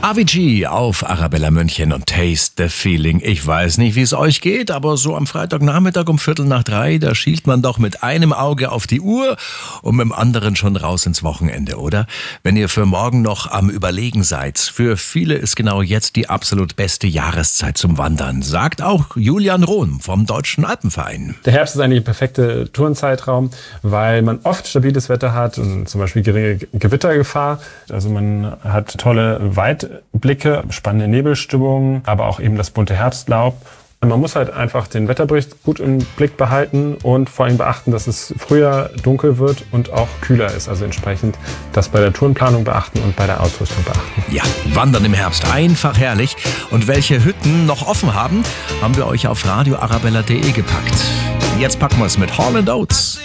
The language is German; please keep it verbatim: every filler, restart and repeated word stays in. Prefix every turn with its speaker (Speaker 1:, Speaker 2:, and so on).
Speaker 1: Avicii auf Arabella München und Taste the Feeling. Ich weiß nicht, wie es euch geht, aber so am Freitagnachmittag um Viertel nach drei, da schielt man doch mit einem Auge auf die Uhr und mit dem anderen schon raus ins Wochenende, oder? Wenn ihr für morgen noch am Überlegen seid, für viele ist genau jetzt die absolut beste Jahreszeit zum Wandern, sagt auch Julian Rohn vom Deutschen Alpenverein.
Speaker 2: Der Herbst ist eigentlich ein perfekter Tourenzeitraum, weil man oft stabiles Wetter hat und zum Beispiel geringe Gewittergefahr. Also man hat tolle Weitblicke, spannende Nebelstimmung, aber auch eben das bunte Herbstlaub. Man muss halt einfach den Wetterbericht gut im Blick behalten und vor allem beachten, dass es früher dunkel wird und auch kühler ist. Also entsprechend das bei der Tourenplanung beachten und bei der Ausrüstung beachten.
Speaker 1: Ja, Wandern im Herbst, einfach herrlich. Und welche Hütten noch offen haben, haben wir euch auf radio arabella punkt de gepackt. Jetzt packen wir es mit Hall and Oates.